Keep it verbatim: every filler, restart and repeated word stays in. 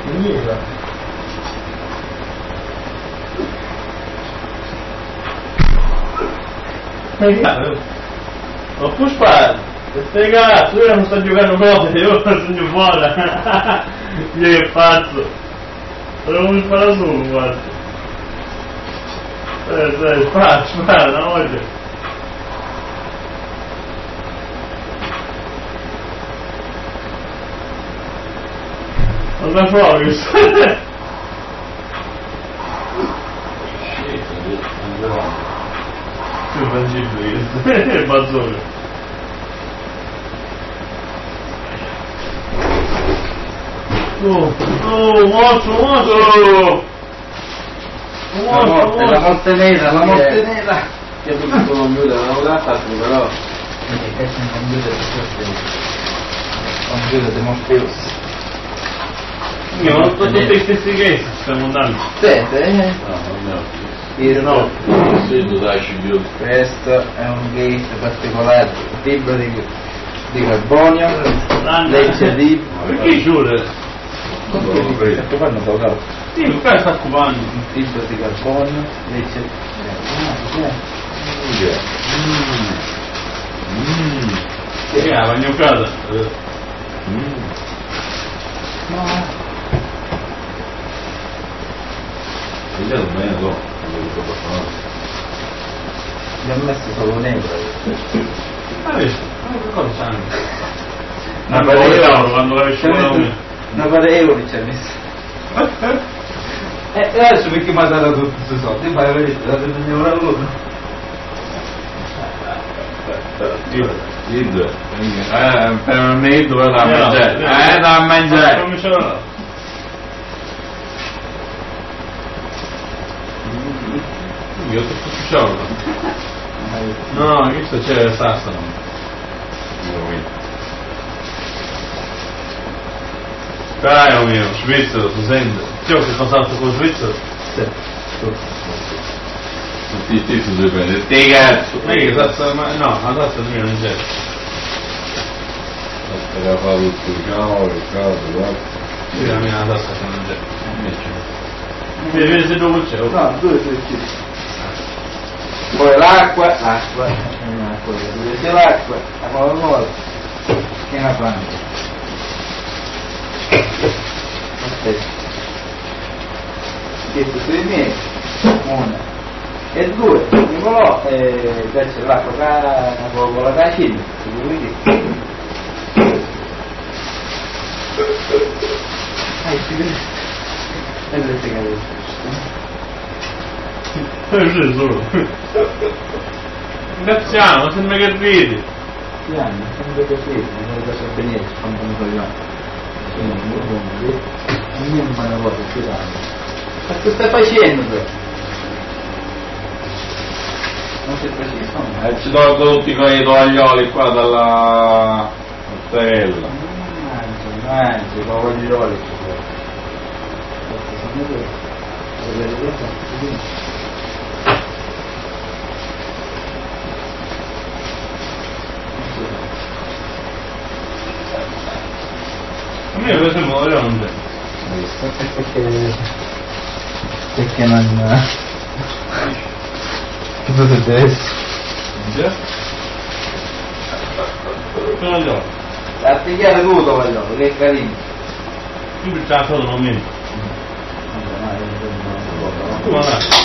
Indietro. Ho puspato, stai cazzo, io non sto giocando cose, io sogno fuori. Io che faccio? Devo sparare su, guarda. Eh, dai, spara, spara, una volta. Cosa fuori? Più tangibile questo, è bazzone. Oh, oh, morto, morto! La morte, la morte nera, la morte nera! Che ha tutto il computer, non l'ha fatto però. Perché è un computer di computer di mortius. Io ho tutto tutti i stessi case, stiamo andando. Sente, eh? No, non è Questo, No. Questo dai scimmio. questo è un case particolare, fibra di, di carbonio, legge di... Perché giuro? Questo qua non so cosa. Sì, il cara sta occupando. Fibra di carbonio, legge di... Mmm. Che ha, la mia casa? Mmm. No. Vediamo bene, no. Gli ho messo solo un euro. Ma visto? Ma che cosa sanno? Una Ma per euro quando la scuola euro. Una per euro ci ha messo. E adesso perché mi ha dato tutti questi soldi? Ma vedete, dato un euro all'uno. Id. Eh, per un id dove da mangiare? Eh, da mangiare. Come ce l'ho? Io ho tutto sciolto. No, no, questo c'è Sassano. Dai, oh mio, svizzero, tu senti? Io che sono stato con svizzero? Sì. Tutti stessi due prendere. Te cazzo! Ma che tazza, ma no, la tazza di mio non c'è. Era fatto tutto il cavolo, il cavolo, guarda. Sì, la mia tazza non c'è. Devi vedere se dove c'è. No, due, tre, sì. Poi l'acqua, l'acqua, l'acqua, vedete l'acqua, la Coca-Cola, che una pancia. Aspetta. Questo sui miei, una. E due, Nicolò, e c'è l'acqua, la Coca-Cola da Cina, si può vedere. Ah, si vede. E le sigarette. Eh, sì, solo. Cazziamo, sembra che ridi. Sì, hanno, sempre così, non lo so benissimo, quando mi voglio. Sono un po' buono, non mi fanno cosa, scusate. Ma che stai facendo tu? Non sei preciso? E ci tolgo tutti quei tovaglioli qua dalla stella. Mangi, mangi, coglioli. Sono due. Vedete questo? A me questo è il modo non c'è. Perché... perché non... che potete essere? Già? Sono gli occhi. La pigliare tutto voglio, che è carino. Tu c'è solo non mi. Vabbè, ma io non lo so. Tu ma